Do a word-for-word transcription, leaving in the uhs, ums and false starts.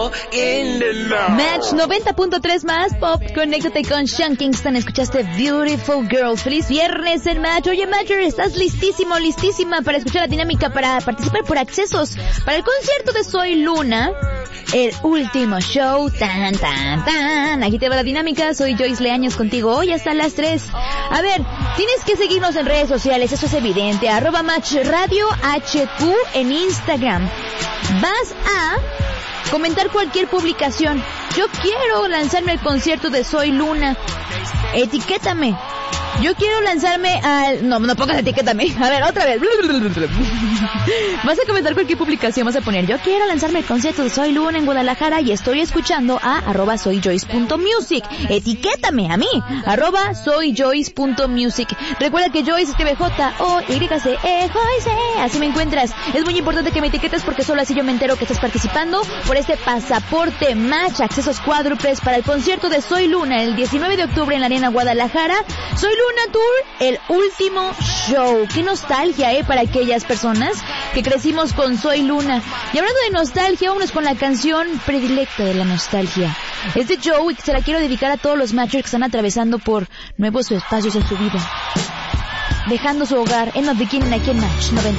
Match noventa punto tres más pop. Conéctate con Sean Kingston. Escuchaste Beautiful Girl. Feliz viernes en Match. Oye, Matcher, ¿estás listísimo, listísima para escuchar la dinámica, para participar por accesos para el concierto de Soy Luna? El último show. Tan, tan, tan. Aquí te va la dinámica. Soy Joyce Leaños contigo hoy hasta las tres. A ver, tienes que seguirnos en redes sociales. Eso es evidente. Arroba Match Radio H Q en Instagram. Vas a comentar cualquier publicación. Yo quiero lanzarme al concierto de Soy Luna. Etiquétame. Yo quiero lanzarme al... No, no pongas etiquétame. A ver, otra vez. Vas a comentar cualquier publicación. Vas a poner: yo quiero lanzarme al concierto de Soy Luna en Guadalajara y estoy escuchando a arroba soyjoyce.music. Etiquétame a mí. Arroba soyjoyce.music. Recuerda que Joyce escribe J O Y C E Joyce. Así me encuentras. Es muy importante que me etiquetes porque solo así yo me entero que estás participando por este pasaporte Match, accesos cuádruples para el concierto de Soy Luna el diecinueve de octubre en la Arena Guadalajara. Soy Luna Tour, el último show. Qué nostalgia, ¿eh? Para aquellas personas que crecimos con Soy Luna. Y hablando de nostalgia, vámonos con la canción predilecta de la nostalgia. Es de Joe y se la quiero dedicar a todos los matchers que están atravesando por nuevos espacios en su vida, dejando su hogar en The Beginning aquí en Match noventa.